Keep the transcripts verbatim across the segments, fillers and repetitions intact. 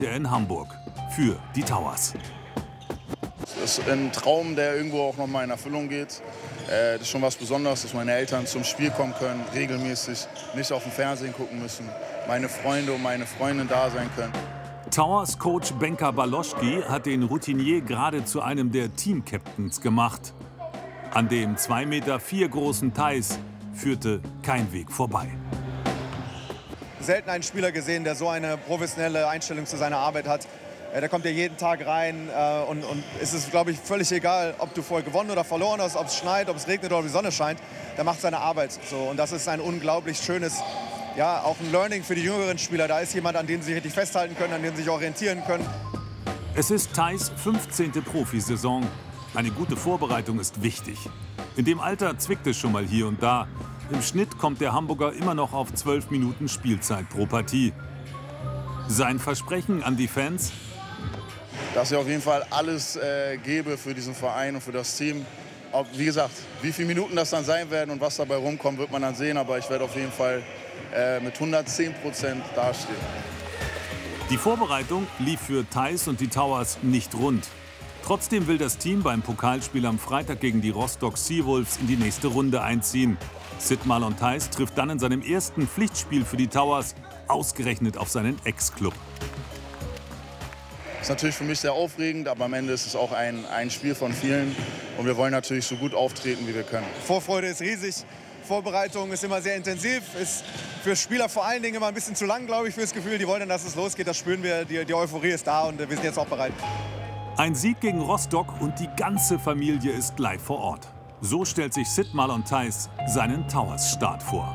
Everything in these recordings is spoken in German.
in Hamburg für die Towers. Das ist ein Traum, der irgendwo auch noch mal in Erfüllung geht. Äh, das ist schon was Besonderes, dass meine Eltern zum Spiel kommen können, regelmäßig, nicht auf dem Fernsehen gucken müssen, meine Freunde und meine Freundin da sein können. Towers-Coach Benka Baloschki hat den Routinier gerade zu einem der Team-Captains gemacht. An dem zwei Meter vier großen Theis führte kein Weg vorbei. Selten einen Spieler gesehen, der so eine professionelle Einstellung zu seiner Arbeit hat. Der kommt ja jeden Tag rein äh, und, und es ist, glaube ich, völlig egal, ob du vorher gewonnen oder verloren hast, ob es schneit, ob es regnet oder die Sonne scheint. Der macht seine Arbeit so und das ist ein unglaublich schönes, ja, auch ein Learning für die jüngeren Spieler. Da ist jemand, an dem sie sich richtig festhalten können, an dem sie sich orientieren können. Es ist Theis fünfzehnte Profisaison. Eine gute Vorbereitung ist wichtig. In dem Alter zwickt es schon mal hier und da. Im Schnitt kommt der Hamburger immer noch auf zwölf Minuten Spielzeit pro Partie. Sein Versprechen an die Fans? Dass ich auf jeden Fall alles äh, gebe für diesen Verein und für das Team. Ob, wie gesagt, wie viele Minuten das dann sein werden und was dabei rumkommt, wird man dann sehen. Aber ich werde auf jeden Fall äh, mit hundertzehn Prozent dastehen. Die Vorbereitung lief für Theis und die Towers nicht rund. Trotzdem will das Team beim Pokalspiel am Freitag gegen die Rostock Seawolves in die nächste Runde einziehen. Sid Marlon Theis trifft dann in seinem ersten Pflichtspiel für die Towers ausgerechnet auf seinen Ex-Club. Das ist natürlich für mich sehr aufregend, aber am Ende ist es auch ein, ein Spiel von vielen. Und wir wollen natürlich so gut auftreten, wie wir können. Vorfreude ist riesig, Vorbereitung ist immer sehr intensiv, ist für Spieler vor allen Dingen immer ein bisschen zu lang, glaube ich, fürs Gefühl. Die wollen dann, dass es losgeht, das spüren wir, die, die Euphorie ist da und wir sind jetzt auch bereit. Ein Sieg gegen Rostock und die ganze Familie ist live vor Ort. So stellt sich Sid Marlon Theis seinen Towers-Start vor.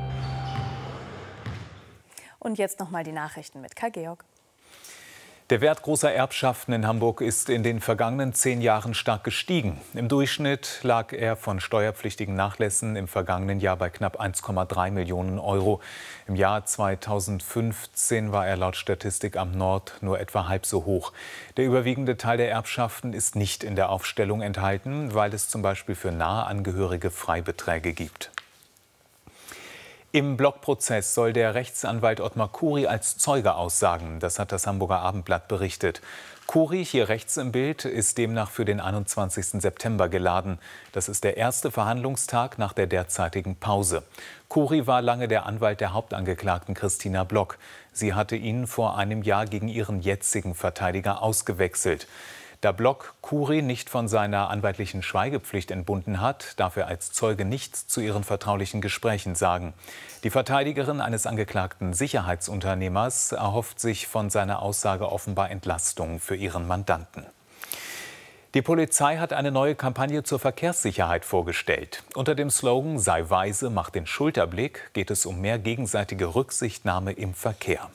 Und jetzt noch mal die Nachrichten mit Kai Georg. Der Wert großer Erbschaften in Hamburg ist in den vergangenen zehn Jahren stark gestiegen. Im Durchschnitt lag er von steuerpflichtigen Nachlässen im vergangenen Jahr bei knapp eins Komma drei Millionen Euro. Im Jahr zweitausendfünfzehn war er laut Statistikamt Nord nur etwa halb so hoch. Der überwiegende Teil der Erbschaften ist nicht in der Aufstellung enthalten, weil es zum Beispiel für nahe Angehörige Freibeträge gibt. Im Blockprozess soll der Rechtsanwalt Ottmar Khoury als Zeuge aussagen. Das hat das Hamburger Abendblatt berichtet. Khoury, hier rechts im Bild, ist demnach für den einundzwanzigsten September geladen. Das ist der erste Verhandlungstag nach der derzeitigen Pause. Khoury war lange der Anwalt der Hauptangeklagten Christina Block. Sie hatte ihn vor einem Jahr gegen ihren jetzigen Verteidiger ausgewechselt. Da Block Khoury nicht von seiner anwaltlichen Schweigepflicht entbunden hat, darf er als Zeuge nichts zu ihren vertraulichen Gesprächen sagen. Die Verteidigerin eines angeklagten Sicherheitsunternehmers erhofft sich von seiner Aussage offenbar Entlastung für ihren Mandanten. Die Polizei hat eine neue Kampagne zur Verkehrssicherheit vorgestellt. Unter dem Slogan „Sei weise, mach den Schulterblick" geht es um mehr gegenseitige Rücksichtnahme im Verkehr.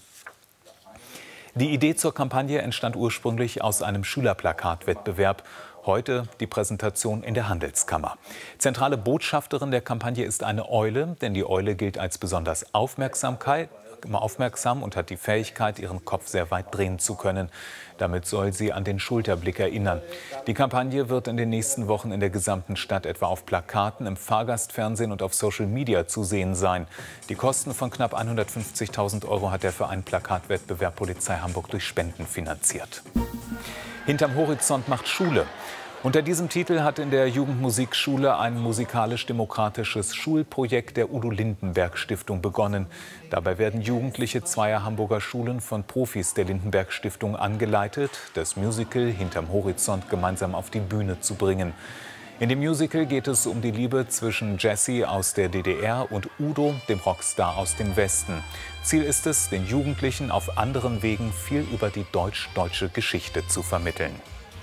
Die Idee zur Kampagne entstand ursprünglich aus einem Schülerplakatwettbewerb. Heute die Präsentation in der Handelskammer. Zentrale Botschafterin der Kampagne ist eine Eule, denn die Eule gilt als besonders Aufmerksamkeit, aufmerksam und hat die Fähigkeit, ihren Kopf sehr weit drehen zu können. Damit soll sie an den Schulterblick erinnern. Die Kampagne wird in den nächsten Wochen in der gesamten Stadt etwa auf Plakaten, im Fahrgastfernsehen und auf Social Media zu sehen sein. Die Kosten von knapp hundertfünfzigtausend Euro hat der Verein Plakatwettbewerb Polizei Hamburg durch Spenden finanziert. Hinterm Horizont macht Schule. Unter diesem Titel hat in der Jugendmusikschule ein musikalisch-demokratisches Schulprojekt der Udo-Lindenberg-Stiftung begonnen. Dabei werden Jugendliche zweier Hamburger Schulen von Profis der Lindenberg-Stiftung angeleitet, das Musical Hinterm Horizont gemeinsam auf die Bühne zu bringen. In dem Musical geht es um die Liebe zwischen Jessie aus der D D R und Udo, dem Rockstar aus dem Westen. Ziel ist es, den Jugendlichen auf anderen Wegen viel über die deutsch-deutsche Geschichte zu vermitteln.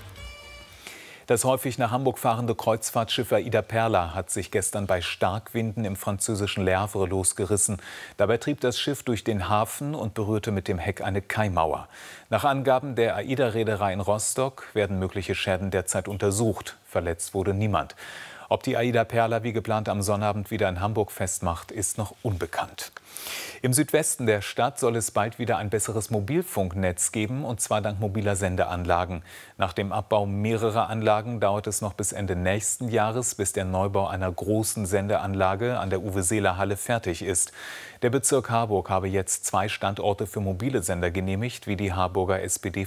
Das häufig nach Hamburg fahrende Kreuzfahrtschiff Aida Perla hat sich gestern bei Starkwinden im französischen Le Havre losgerissen. Dabei trieb das Schiff durch den Hafen und berührte mit dem Heck eine Kaimauer. Nach Angaben der Aida-Reederei in Rostock werden mögliche Schäden derzeit untersucht. Verletzt wurde niemand. Ob die Aida Perla wie geplant am Sonnabend wieder in Hamburg festmacht, ist noch unbekannt. Im Südwesten der Stadt soll es bald wieder ein besseres Mobilfunknetz geben, und zwar dank mobiler Sendeanlagen. Nach dem Abbau mehrerer Anlagen dauert es noch bis Ende nächsten Jahres, bis der Neubau einer großen Sendeanlage an der Uwe-Seeler-Halle fertig ist. Der Bezirk Harburg habe jetzt zwei Standorte für mobile Sender genehmigt, wie die Harburger S P D